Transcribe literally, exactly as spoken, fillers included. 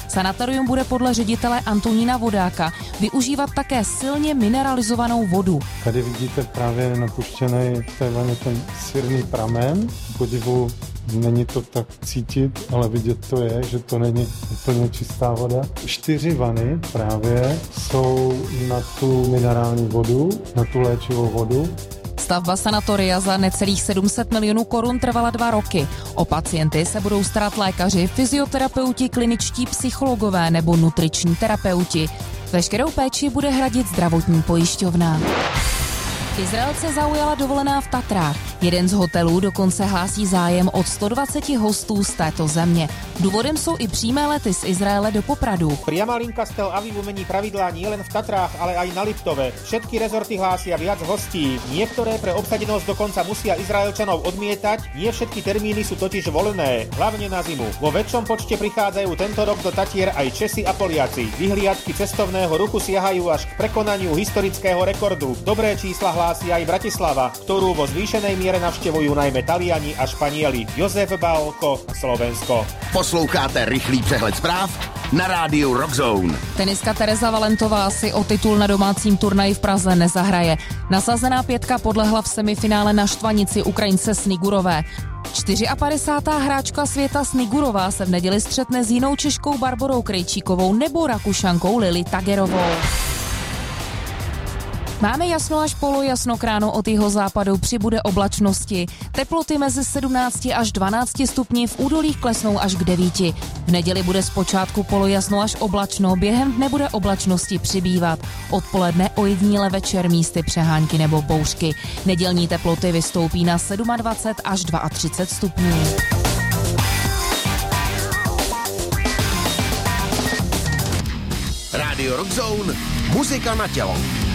Sanatorium bude podle ředitele Antonína Vodáka využívat také silně mineralizovanou vodu. Tady vidíte právě napuštěný v té vaně ten sirný pramen. Podivu není to tak cítit, ale vidět to je, že to není úplně čistá voda. Čtyři vany právě jsou na tu minerální vodu, na tu léčivou vodu. Stavba sanatoria za necelých sedm set milionů korun trvala dva roky. O pacienty se budou starat lékaři, fyzioterapeuti, kliničtí psychologové nebo nutriční terapeuti. Veškerou péči bude hradit zdravotní pojišťovna. Izraelce zaujala dovolená v Tatrách. Jeden z hotelů dokonce hlásí zájem od sto dvacet hostů z této země. Důvodem jsou i přímé lety z Izraele do Popradu. Priama linka z Tel Avivu mení pravidlá nielen v Tatrách, ale aj na Liptove. Všetky rezorty hlásia viac hostí. Niektoré pre obsadenosť dokonca musia Izraelčanov odmietať, nie všetky termíny sú totiž voľné, hlavne na zimu. Vo väčšom počte prichádzajú tento rok do Tatier aj Česi a Poliaci. Vyhliadky cestovného ruchu siahajú až k prekonaniu historického rekordu. Dobré čísla hlási aj Bratislava, ktorú vo zvýšenej miere navštevujú najmä Taliani a Španieli. Jozef Bálko, Slovensko. Posloucháte rychlý přehled zpráv na rádiu Rockzone. Tenistka Tereza Valentová si o titul na domácím turnaji v Praze nezahraje. Nasazená pětka podlehla v semifinále na štvanici Ukrajince Snigurové. padesátá čtyřiá hráčka světa Snigurová se v neděli střetne s jinou Češkou Barborou Krejčíkovou nebo Rakušankou Lili Tagerovou. Máme jasno až polojasno, k ránu od jihozápadu přibude oblačnosti. Teploty mezi sedmnácti až dvanácti stupni, v údolích klesnou až k devíti. V neděli bude zpočátku polojasno až oblačno, během dne bude oblačnosti přibývat. Odpoledne ojediněle večer místy přehánky nebo bouřky. Nedělní teploty vystoupí na dvacet sedm až třicet dva stupňů. Rádio Rockzone, muzika na tělo.